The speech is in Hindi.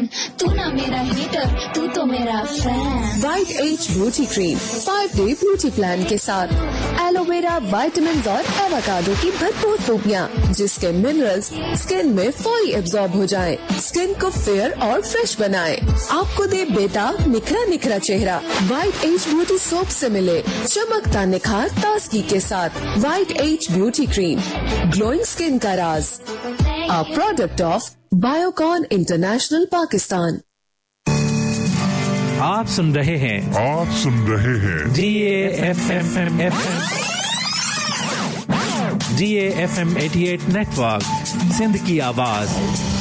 फैन, तू ना मेरा हीटर, तू तो मेरा fan. White as beauty cream 5-डे beauty plan के साथ एलोवेरा, विटामिन और एवोकाडो की भरपूर खूबियाँ, जिसके मिनरल्स स्किन में फौरी एब्जॉर्ब हो जाएं, स्किन को फेयर और फ्रेश बनाएं, आपको दे बेताब निखरा निखरा चेहरा। वाइट एज ब्यूटी सोप से मिले चमकता निखार ताजगी के साथ। White as beauty cream, glowing skin का राज। A product of Biocon International Pakistan। आप सुन रहे हैं GAFM 88 नेटवर्क, सिंध की आवाज।